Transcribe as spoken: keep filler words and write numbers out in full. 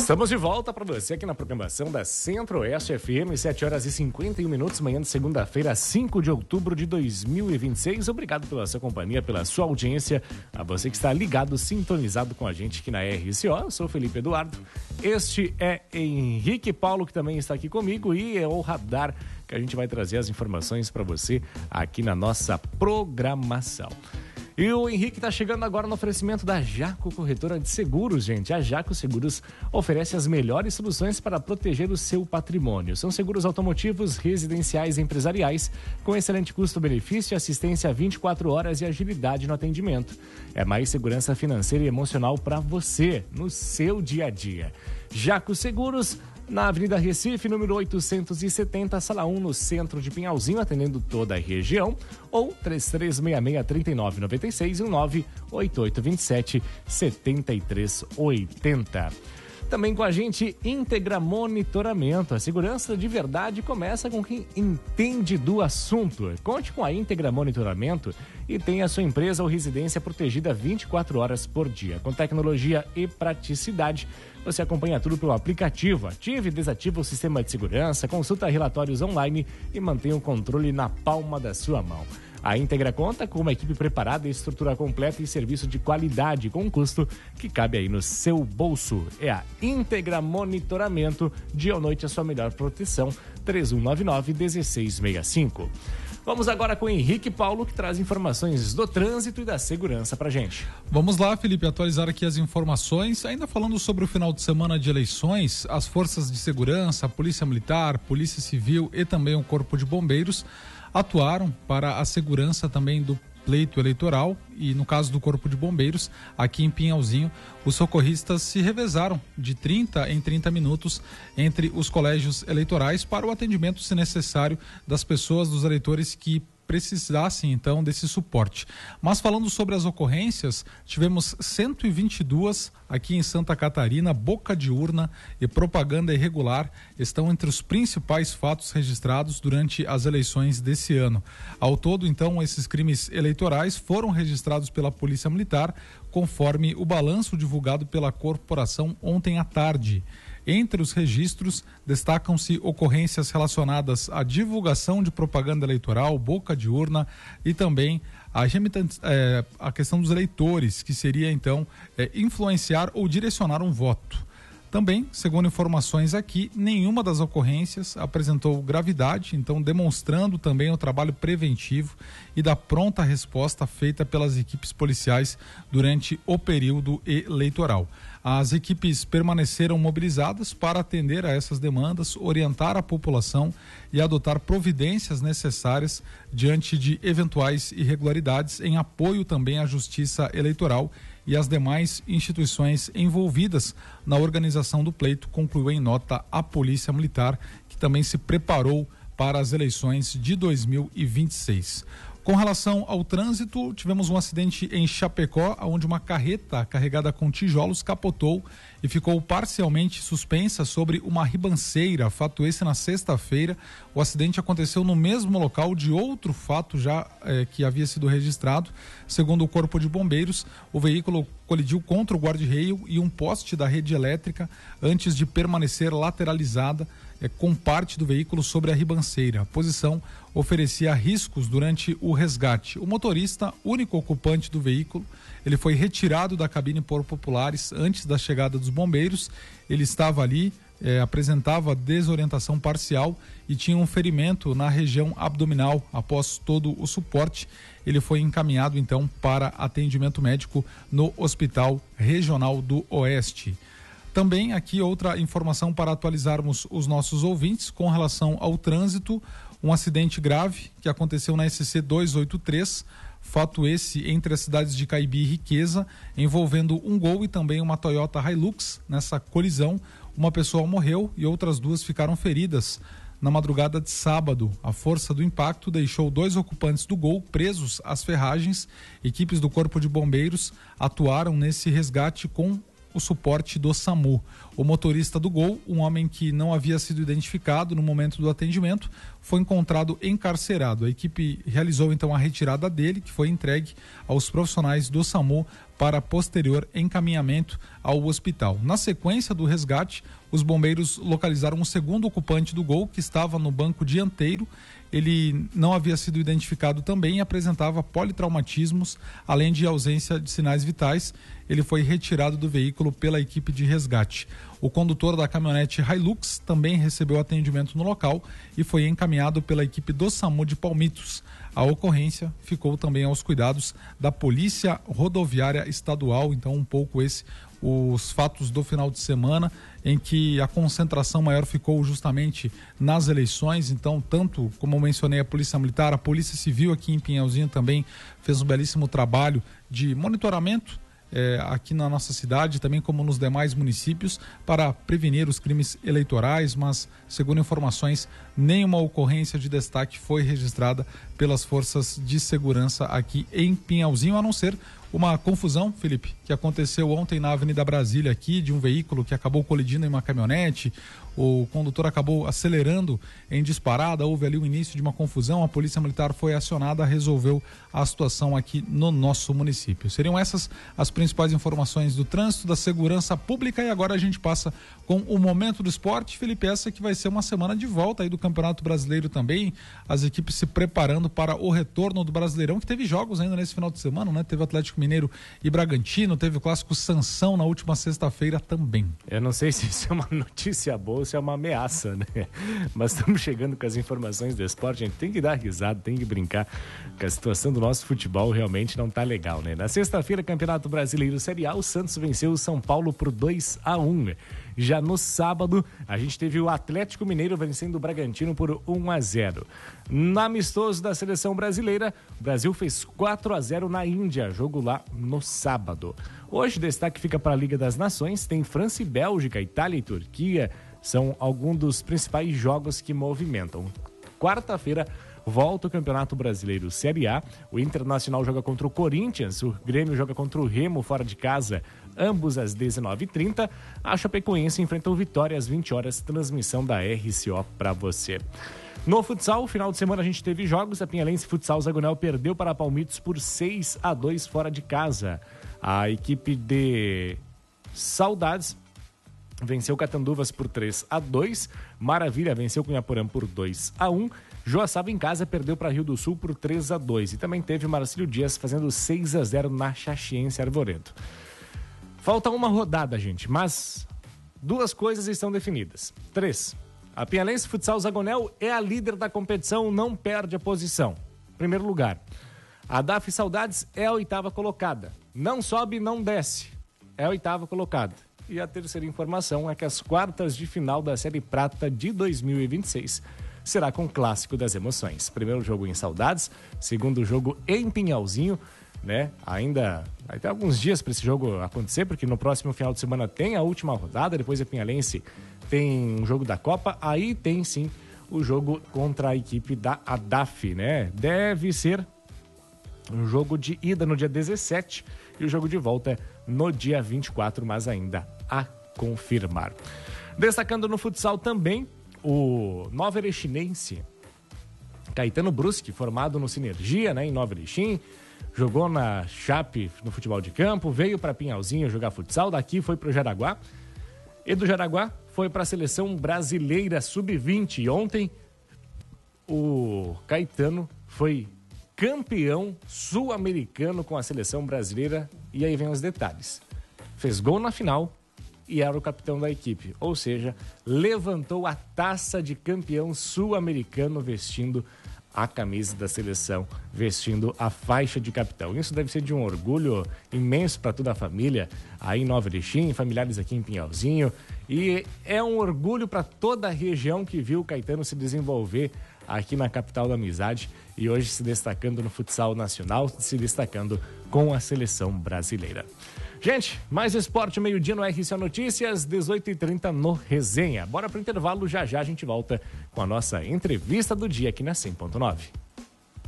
Estamos de volta para você aqui na programação da Centro-Oeste F M, sete horas e cinquenta e um minutos, manhã de segunda-feira, cinco de outubro de dois mil e vinte e seis. Obrigado pela sua companhia, pela sua audiência, a você que está ligado, sintonizado com a gente aqui na R C O. Eu sou o Felipe Eduardo, este é Henrique Paulo, que também está aqui comigo, e é o Radar, que a gente vai trazer as informações para você aqui na nossa programação. E o Henrique está chegando agora no oferecimento da Jaco Corretora de Seguros, gente. A Jaco Seguros oferece as melhores soluções para proteger o seu patrimônio. São seguros automotivos, residenciais e empresariais, com excelente custo-benefício, assistência vinte e quatro horas e agilidade no atendimento. É mais segurança financeira e emocional para você, no seu dia a dia. Jaco Seguros, na Avenida Recife, número oitocentos e setenta, sala um, no centro de Pinhalzinho, atendendo toda a região, ou três três seis seis, três nove nove seis e nove oito oito dois sete, sete três oito zero. Também com a gente, Íntegra Monitoramento. A segurança de verdade começa com quem entende do assunto. Conte com a Íntegra Monitoramento e tenha a sua empresa ou residência protegida vinte e quatro horas por dia. Com tecnologia e praticidade, você acompanha tudo pelo aplicativo. Ative e desative o sistema de segurança, consulta relatórios online e mantenha o controle na palma da sua mão. A Íntegra conta com uma equipe preparada, estrutura completa e serviço de qualidade com um custo que cabe aí no seu bolso. É a Íntegra Monitoramento, dia ou noite a sua melhor proteção, três um nove nove, um seis seis cinco. Vamos agora com o Henrique Paulo, que traz informações do trânsito e da segurança pra gente. Vamos lá, Felipe, atualizar aqui as informações. Ainda falando sobre o final de semana de eleições, as forças de segurança, a Polícia Militar, Polícia Civil e também o Corpo de Bombeiros atuaram para a segurança também do pleito eleitoral e, no caso do Corpo de Bombeiros, aqui em Pinhalzinho, os socorristas se revezaram de trinta em trinta minutos entre os colégios eleitorais para o atendimento, se necessário, das pessoas, dos eleitores que precisassem então desse suporte. Mas falando sobre as ocorrências, tivemos cento e vinte e duas aqui em Santa Catarina. Boca de urna e propaganda irregular estão entre os principais fatos registrados durante as eleições desse ano. Ao todo, então, esses crimes eleitorais foram registrados pela Polícia Militar, conforme o balanço divulgado pela corporação ontem à tarde. Entre os registros, destacam-se ocorrências relacionadas à divulgação de propaganda eleitoral, boca de urna e também a, é, a questão dos eleitores, que seria então é, influenciar ou direcionar um voto. Também, segundo informações aqui, nenhuma das ocorrências apresentou gravidade, então demonstrando também o trabalho preventivo e da pronta resposta feita pelas equipes policiais durante o período eleitoral. As equipes permaneceram mobilizadas para atender a essas demandas, orientar a população e adotar providências necessárias diante de eventuais irregularidades, em apoio também à Justiça Eleitoral e às demais instituições envolvidas na organização do pleito, concluiu em nota a Polícia Militar, que também se preparou para as eleições de dois mil e vinte e seis. Com relação ao trânsito, tivemos um acidente em Chapecó, onde uma carreta carregada com tijolos capotou e ficou parcialmente suspensa sobre uma ribanceira. Fato esse na sexta-feira. O acidente aconteceu no mesmo local de outro fato já eh, que havia sido registrado. Segundo o Corpo de Bombeiros, o veículo colidiu contra o guarda-reio e um poste da rede elétrica antes de permanecer lateralizada é, com parte do veículo sobre a ribanceira. A posição oferecia riscos durante o resgate. O motorista, único ocupante do veículo, ele foi retirado da cabine por populares antes da chegada dos bombeiros. Ele estava ali, é, apresentava desorientação parcial e tinha um ferimento na região abdominal. Após todo o suporte, ele foi encaminhado então para atendimento médico no Hospital Regional do Oeste. Também aqui outra informação para atualizarmos os nossos ouvintes com relação ao trânsito. Um acidente grave que aconteceu na S C duzentos e oitenta e três, fato esse entre as cidades de Caibi e Riqueza, envolvendo um Gol e também uma Toyota Hilux. Nessa colisão, uma pessoa morreu e outras duas ficaram feridas. Na madrugada de sábado, a força do impacto deixou dois ocupantes do Gol presos às ferragens. Equipes do Corpo de Bombeiros atuaram nesse resgate com o suporte do SAMU. O motorista do Gol, um homem que não havia sido identificado no momento do atendimento, foi encontrado encarcerado. A equipe realizou então a retirada dele, que foi entregue aos profissionais do SAMU para posterior encaminhamento ao hospital. Na sequência do resgate, os bombeiros localizaram um segundo ocupante do Gol, que estava no banco dianteiro. Ele não havia sido identificado também e apresentava politraumatismos, além de ausência de sinais vitais. Ele foi retirado do veículo pela equipe de resgate. O condutor da caminhonete Hilux também recebeu atendimento no local e foi encaminhado pela equipe do SAMU de Palmitos. A ocorrência ficou também aos cuidados da Polícia Rodoviária Estadual. Então, um pouco esse os fatos do final de semana, em que a concentração maior ficou justamente nas eleições. Então, tanto como eu mencionei, a Polícia Militar, a Polícia Civil aqui em Pinhalzinho também fez um belíssimo trabalho de monitoramento É, aqui na nossa cidade, também como nos demais municípios, para prevenir os crimes eleitorais, mas, segundo informações, nenhuma ocorrência de destaque foi registrada pelas forças de segurança aqui em Pinhalzinho, a não ser uma confusão, Felipe, que aconteceu ontem na Avenida Brasília aqui, de um veículo que acabou colidindo em uma caminhonete. O condutor acabou acelerando em disparada, houve ali o início de uma confusão, a Polícia Militar foi acionada, resolveu a situação aqui no nosso município. Seriam essas as principais informações do trânsito, da segurança pública, e agora a gente passa com o Momento do Esporte. Felipe, essa que vai ser uma semana de volta aí do Campeonato Brasileiro também, as equipes se preparando para o retorno do Brasileirão, que teve jogos ainda nesse final de semana, né? Teve Atlético Mineiro e Bragantino, teve o clássico Sansão na última sexta-feira também. Eu não sei se isso é uma notícia boa ou se é uma ameaça, né? Mas estamos chegando com as informações do esporte, a gente tem que dar risada, tem que brincar, que a situação do nosso futebol realmente não tá legal, né? Na sexta-feira, Campeonato Brasileiro Série A, o Santos venceu o São Paulo por dois a um. Já no sábado, a gente teve o Atlético Mineiro vencendo o Bragantino por um a zero. No amistoso da seleção brasileira, o Brasil fez quatro a zero na Índia, jogo lá no sábado. Hoje, destaque fica para a Liga das Nações, tem França e Bélgica, Itália e Turquia, são alguns dos principais jogos que movimentam. Quarta-feira, volta o Campeonato Brasileiro Série A, o Internacional joga contra o Corinthians, o Grêmio joga contra o Remo fora de casa, ambos às dezenove e trinta, a Chapecoense enfrenta o Vitória às vinte horas, transmissão da R C O para você. No futsal, final de semana a gente teve jogos, a Pinhalense Futsal Zagonel perdeu para a Palmitos por seis a dois fora de casa. A equipe de Saudades venceu Catanduvas por três a dois, Maravilha venceu Cunhaporã por dois a um, Joaçaba em casa perdeu para Rio do Sul por três a dois e também teve Marcílio Dias fazendo seis a zero na Xaxiense Arvoredo. Falta uma rodada, gente, mas duas coisas estão definidas. Três. A Pinhalense Futsal Zagonel é a líder da competição, não perde a posição. Primeiro lugar. A D A F Saudades é a oitava colocada. Não sobe, não desce. É a oitava colocada. E a terceira informação é que as quartas de final da Série Prata de dois mil e vinte e seis será com o Clássico das Emoções. Primeiro jogo em Saudades, segundo jogo em Pinhalzinho, né? Ainda vai ter alguns dias para esse jogo acontecer, porque no próximo final de semana tem a última rodada, depois a Pinhalense tem um jogo da Copa, aí tem sim o jogo contra a equipe da A D A F, né? Deve ser um jogo de ida no dia dezessete e o jogo de volta no dia vinte e quatro, mas ainda a confirmar. Destacando no futsal também o Nova Erechinense, Caetano Brusque, formado no Sinergia, né, em Nova Erechim, jogou na Chape no futebol de campo, veio para Pinhalzinho jogar futsal, daqui foi para o Jaraguá, e do Jaraguá foi para a seleção brasileira sub vinte. E ontem o Caetano foi campeão sul-americano com a seleção brasileira, e aí vem os detalhes. Fez gol na final e era o capitão da equipe, ou seja, levantou a taça de campeão sul-americano vestindo a camisa da seleção, vestindo a faixa de capitão. Isso deve ser de um orgulho imenso para toda a família aí em Nova Erechim, familiares aqui em Pinhalzinho, e é um orgulho para toda a região que viu o Caetano se desenvolver aqui na capital da amizade e hoje se destacando no futsal nacional, se destacando com a seleção brasileira. Gente, mais esporte meio-dia no R C O Notícias, dezoito e trinta no Resenha. Bora pro intervalo, já já a gente volta com a nossa entrevista do dia aqui na cem ponto nove.